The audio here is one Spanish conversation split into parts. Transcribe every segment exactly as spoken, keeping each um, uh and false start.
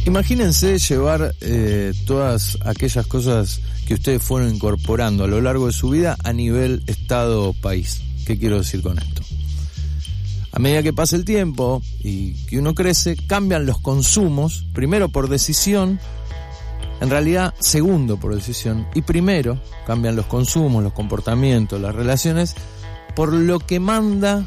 Imagínense llevar eh, todas aquellas cosas que ustedes fueron incorporando a lo largo de su vida a nivel estado o país. ¿Qué quiero decir con esto? A medida que pasa el tiempo y que uno crece, cambian los consumos, primero por decisión, en realidad segundo por decisión, y primero cambian los consumos, los comportamientos, las relaciones, por lo que manda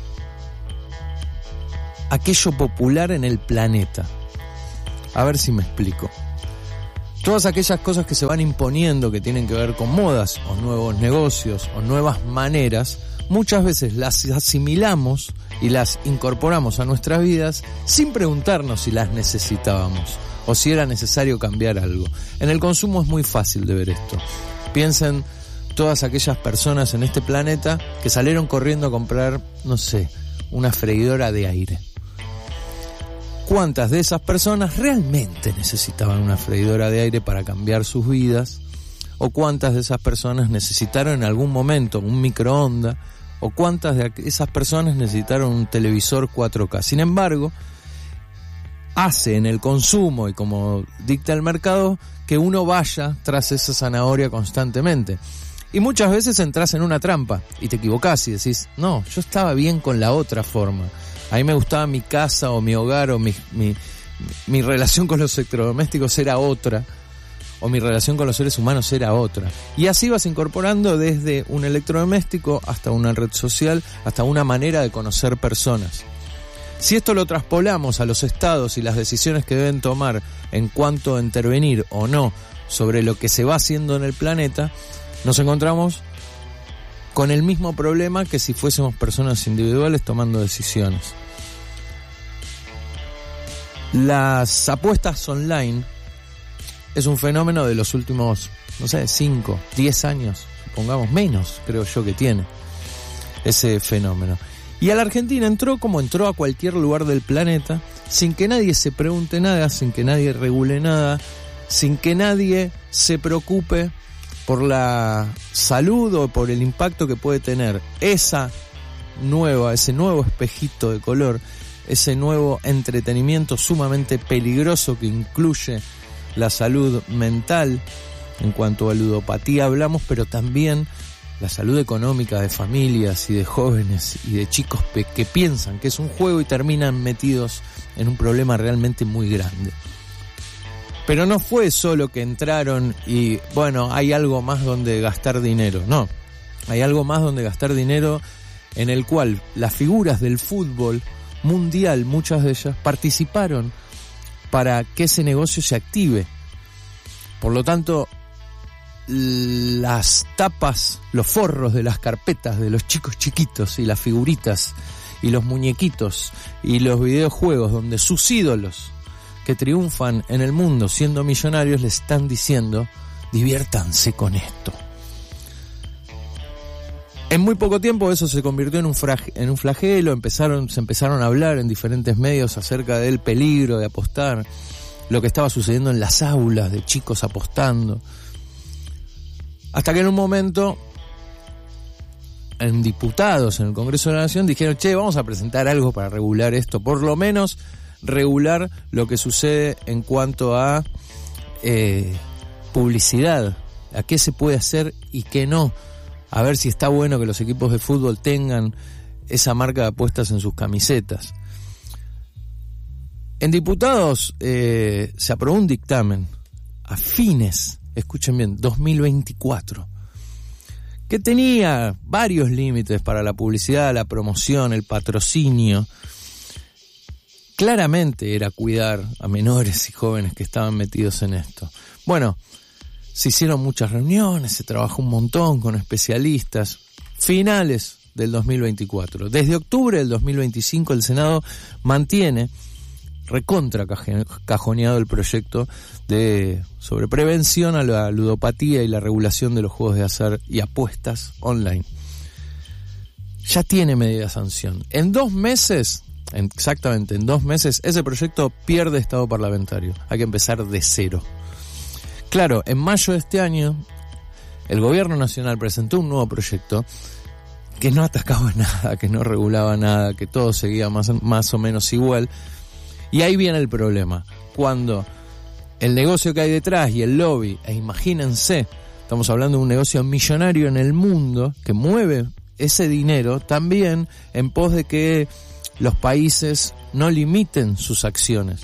aquello popular en el planeta. A ver si me explico. Todas aquellas cosas que se van imponiendo que tienen que ver con modas o nuevos negocios o nuevas maneras, muchas veces las asimilamos y las incorporamos a nuestras vidas sin preguntarnos si las necesitábamos o si era necesario cambiar algo. En el consumo es muy fácil de ver esto. Piensen todas aquellas personas en este planeta que salieron corriendo a comprar, no sé, una freidora de aire. ¿Cuántas de esas personas realmente necesitaban una freidora de aire para cambiar sus vidas? ¿O cuántas de esas personas necesitaron en algún momento un microondas? ¿O cuántas de esas personas necesitaron un televisor cuatro K? Sin embargo, hace en el consumo y como dicta el mercado que uno vaya tras esa zanahoria constantemente. Y muchas veces entras en una trampa y te equivocás y decís, no, yo estaba bien con la otra forma. A mí me gustaba mi casa o mi hogar o mi, mi, mi relación con los electrodomésticos era otra, o mi relación con los seres humanos era otra. Y así vas incorporando desde un electrodoméstico hasta una red social, hasta una manera de conocer personas. Si esto lo traspolamos a los estados y las decisiones que deben tomar en cuanto a intervenir o no sobre lo que se va haciendo en el planeta, nos encontramos con el mismo problema que si fuésemos personas individuales tomando decisiones. Las apuestas online es un fenómeno de los últimos, no sé, cinco, diez años, supongamos menos, creo yo que tiene ese fenómeno. Y a la Argentina entró como entró a cualquier lugar del planeta, sin que nadie se pregunte nada, sin que nadie regule nada, sin que nadie se preocupe por la salud o por el impacto que puede tener esa nueva, ese nuevo espejito de color, ese nuevo entretenimiento sumamente peligroso que incluye la salud mental. En cuanto a ludopatía hablamos, pero también la salud económica de familias y de jóvenes y de chicos pe- que piensan que es un juego y terminan metidos en un problema realmente muy grande. Pero no fue solo que entraron y, bueno, hay algo más donde gastar dinero. No, hay algo más donde gastar dinero en el cual las figuras del fútbol mundial, muchas de ellas, participaron para que ese negocio se active. Por lo tanto, las tapas, los forros de las carpetas de los chicos chiquitos y las figuritas y los muñequitos y los videojuegos donde sus ídolos que triunfan en el mundo siendo millonarios le están diciendo, diviértanse con esto. En muy poco tiempo eso se convirtió en un, frag- en un flagelo, empezaron, se empezaron a hablar en diferentes medios acerca del peligro de apostar, lo que estaba sucediendo en las aulas de chicos apostando, hasta que en un momento en diputados en el Congreso de la Nación dijeron, che, vamos a presentar algo para regular esto, por lo menos regular lo que sucede en cuanto a eh, publicidad, a qué se puede hacer y qué no, a ver si está bueno que los equipos de fútbol tengan esa marca de apuestas en sus camisetas. En diputados eh, se aprobó un dictamen a fines, escuchen bien, dos mil veinticuatro, que tenía varios límites para la publicidad, la promoción, el patrocinio. Claramente era cuidar a menores y jóvenes que estaban metidos en esto. Bueno, se hicieron muchas reuniones, se trabajó un montón con especialistas. Finales del dos mil veinticuatro. Desde octubre del dos mil veinticinco el Senado mantiene recontra cajoneado el proyecto de sobre prevención a la ludopatía y la regulación de los juegos de azar y apuestas online. Ya tiene medida de sanción. En dos meses... Exactamente, en dos meses ese proyecto pierde estado parlamentario. Hay que empezar de cero. Claro, en mayo de este año el gobierno nacional presentó un nuevo proyecto que no atacaba nada, que no regulaba nada, que todo seguía más, más o menos igual. Y ahí viene el problema. Cuando el negocio que hay detrás y el lobby, e imagínense, estamos hablando de un negocio millonario en el mundo que mueve ese dinero también en pos de que los países no limiten sus acciones.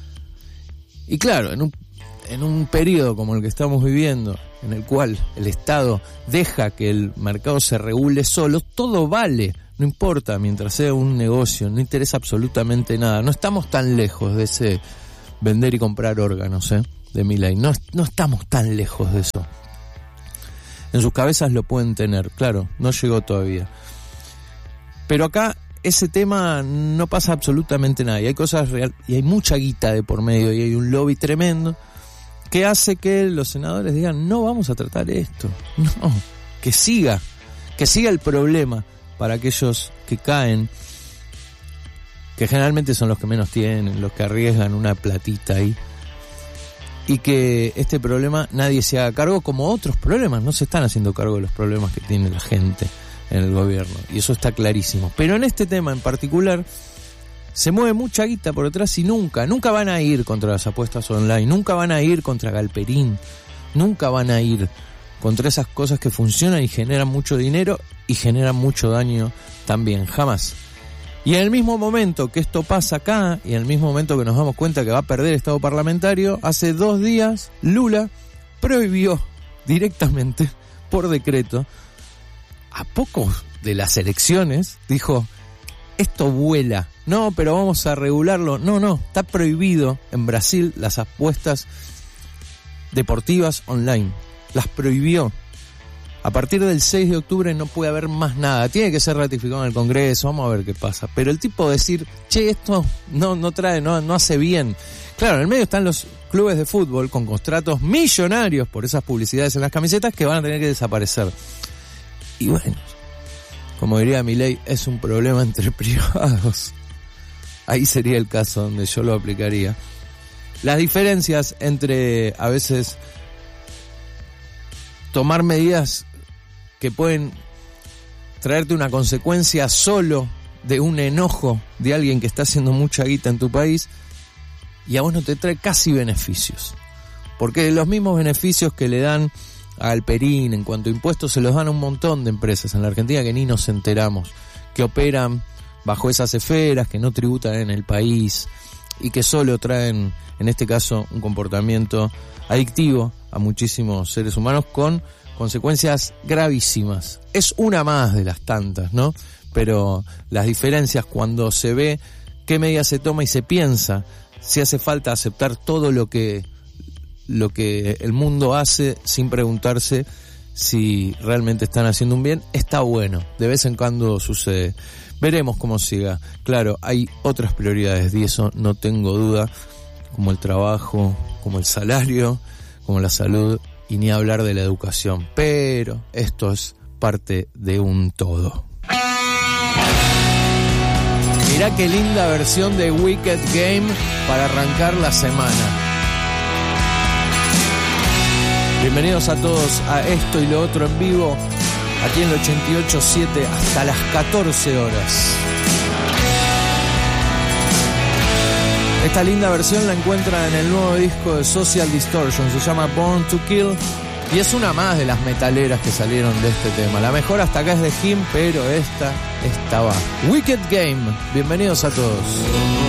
Y claro, en un, en un periodo como el que estamos viviendo, en el cual el Estado deja que el mercado se regule solo, todo vale, no importa, mientras sea un negocio, no interesa absolutamente nada. No estamos tan lejos de ese vender y comprar órganos, ¿eh? de Milei. No, no estamos tan lejos de eso. En sus cabezas lo pueden tener, claro, no llegó todavía. Pero acá ese tema no pasa absolutamente nada, y hay cosas real, y hay mucha guita de por medio, y hay un lobby tremendo que hace que los senadores digan, no vamos a tratar esto, no, que siga, que siga el problema para aquellos que caen, que generalmente son los que menos tienen, los que arriesgan una platita ahí, y que este problema nadie se haga cargo, como otros problemas, no se están haciendo cargo de los problemas que tiene la gente en el gobierno, y eso está clarísimo. Pero en este tema en particular se mueve mucha guita por detrás y nunca, nunca van a ir contra las apuestas online, nunca van a ir contra Galperín, nunca van a ir contra esas cosas que funcionan y generan mucho dinero y generan mucho daño también, jamás. Y en el mismo momento que esto pasa acá, y en el mismo momento que nos damos cuenta que va a perder el Estado parlamentario, hace dos días Lula prohibió directamente, por decreto, a pocos de las elecciones, dijo, esto vuela, no, pero vamos a regularlo, no, no, está prohibido en Brasil las apuestas deportivas online, las prohibió. A partir del seis de octubre no puede haber más nada, tiene que ser ratificado en el Congreso, vamos a ver qué pasa. Pero el tipo decir, che, esto no, no trae, no, no hace bien. Claro, en el medio están los clubes de fútbol con contratos millonarios por esas publicidades en las camisetas que van a tener que desaparecer. Y bueno, como diría Milei, es un problema entre privados. Ahí sería el caso donde yo lo aplicaría. Las diferencias entre, a veces, tomar medidas que pueden traerte una consecuencia solo de un enojo de alguien que está haciendo mucha guita en tu país, y a vos no te trae casi beneficios. Porque los mismos beneficios que le dan a Galperín en cuanto a impuestos se los dan a un montón de empresas en la Argentina que ni nos enteramos, que operan bajo esas esferas, que no tributan en el país y que solo traen, en este caso, un comportamiento adictivo a muchísimos seres humanos con consecuencias gravísimas. Es una más de las tantas, ¿no? Pero las diferencias cuando se ve qué medidas se toma y se piensa si hace falta aceptar todo lo que lo que el mundo hace sin preguntarse si realmente están haciendo un bien, está bueno. De vez en cuando sucede. Veremos cómo siga. Claro, hay otras prioridades, y eso no tengo duda, como el trabajo, como el salario, como la salud, y ni hablar de la educación. Pero esto es parte de un todo. Mirá qué linda versión de Wicked Game para arrancar la semana. Bienvenidos a todos a Esto y lo Otro en vivo, aquí en el ochenta y ocho punto siete hasta las catorce horas. Esta linda versión la encuentran en el nuevo disco de Social Distortion, se llama Born to Kill, y es una más de las metaleras que salieron de este tema. La mejor hasta acá es de Him, pero esta, esta va. Wicked Game, bienvenidos a todos.